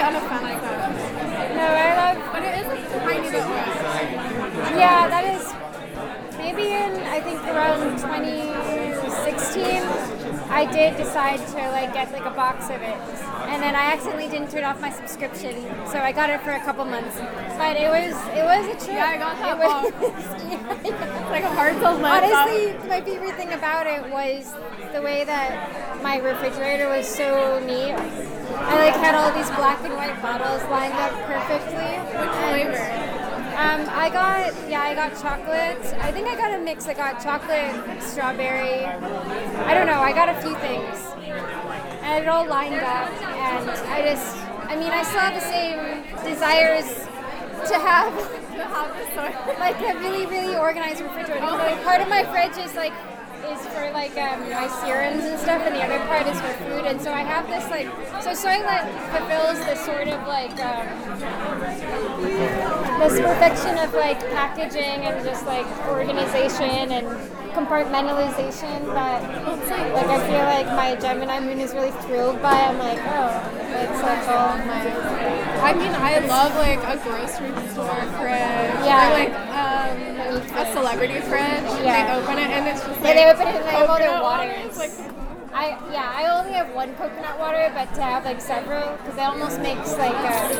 on the fence though. No, I love. But it is a tiny bit wet. Yeah, that is maybe in I think around 2016. I did decide to like get like a box of it, and then I accidentally didn't turn off my subscription, so I got it for a couple months. But it was a trip. Yeah, I got that It box. It's like a hard to live. Honestly, my favorite thing about it was the way that my refrigerator was so neat. I like had all these black and white bottles lined up perfectly. Which flavor? I got chocolate. I think I got a mix. I got chocolate, strawberry. I don't know. I got a few things. And it all lined up. And I still have the same desires to have like a really, really organized refrigerator. Like, part of my fridge is for like my serums and stuff, and the other part is for food. And so I have this so Soylent fulfills this sort of like this perfection of like packaging and just like organization and compartmentalization that like I feel like my Gemini moon is really thrilled by. I'm like, oh, it's like all my. I mean, I love like a grocery store fridge. Yeah. Or like a celebrity fridge. Yeah. They open it and it's just Yeah, they open it and they have all their coconut waters. Like, I only have one coconut water, but to have like several, because it almost makes it like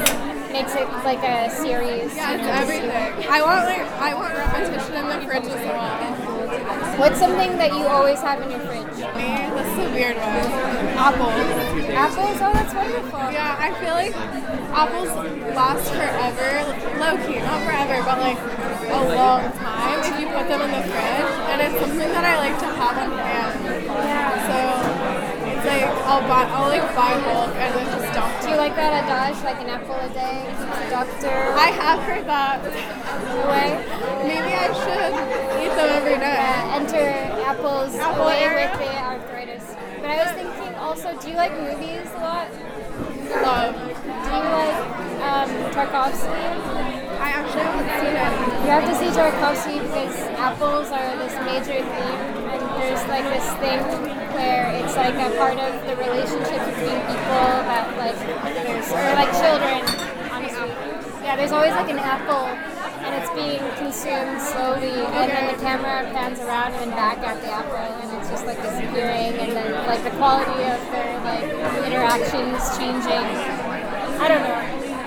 a series. yeah, it's everything. I want repetition in the fridge as well. What's something that you always have in your fridge? Me, this is a weird one. Apples. Apples? Oh, that's wonderful. Yeah, I feel like apples last forever. Low key, not forever, but like a long time if you put them in the fridge. And it's something that I like to have on hand. So it's like I'll buy bulk and then just dump. Do you like that adage, like an apple a day? Doctor. I have heard that. Way. Maybe I should eat them every day. Enter apples Apple away era. with the arthritis. But I was thinking also, do you like movies a lot? Love. Do you like Tarkovsky? I actually haven't seen it. You have to see Tarkovsky because apples are this major theme, and there's like this thing where it's like a part of the relationship between people that like or like children, honestly. Yeah, there's always like an apple, and it's being consumed slowly, and then the camera pans around and back at the apple, and it's just like disappearing, and then like the quality of their like interactions changing. I don't know.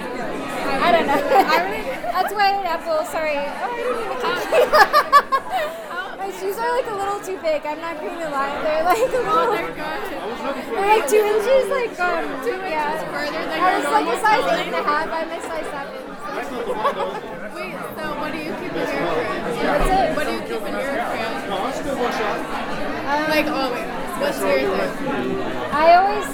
That's why an apple. Sorry. Oh, I didn't even catch it. My shoes are like a little too big. I'm not going to lie. They're like a little. They're like 2 inches, like 2 inches further than I was your like a normal size size. 8.5. I'm a size 7. Wait, so what do you keep in your fridge? What's it? What do you keep in your fridge? Like always. What's your thing? I always.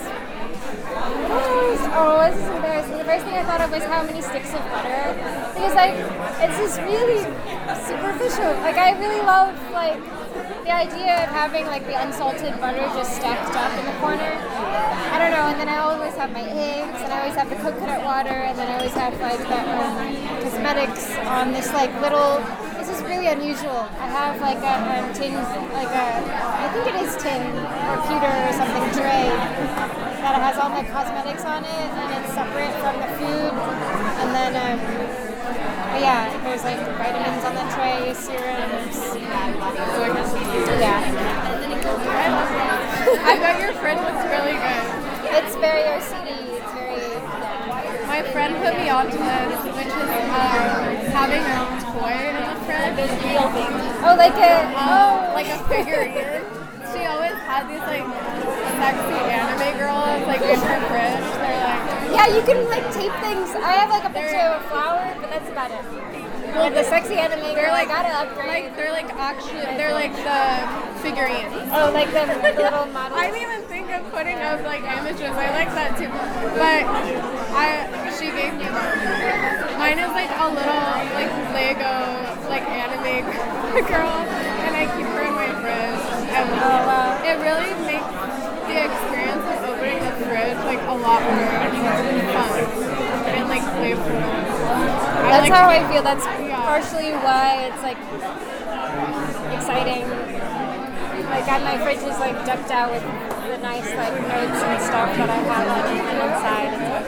Oh, this is embarrassing. The first thing I thought of was how many sticks of butter, because like it's just really superficial. Like I really love like the idea of having like the unsalted butter just stacked up in the corner. I don't know. And then I always have my eggs, and I always have the coconut water, and then I always have like the cosmetics on this like little. This is really unusual. I have like a tin, I think it is tin or pewter or something tray that has all my cosmetics on it, and it's separate from the food. And then, but yeah, there's like vitamins on the tray, serums. Yeah. I bet your fridge looks really good. It's very OCD. It's very. My friend put me onto this, which is having your own toy in the fridge. Oh, like Like a figurine. She always had these like sexy anime girls like in her fridge. They're like, yeah, you can like tape things. I have like a picture of a flower, but that's about it. Well, the sexy anime girl, I gotta upgrade. they're like the figurines. Oh, like the little models. I didn't even think of putting up like images. I like that too. But she gave me one. Mine is like a little like Lego like anime girl, and I keep her in my fridge. And it really makes the experience of opening the fridge like a lot more fun and like playful. That's how I feel. That's partially why it's like exciting. Like my fridge is like decked out with the nice like notes and stuff that I have on the inside.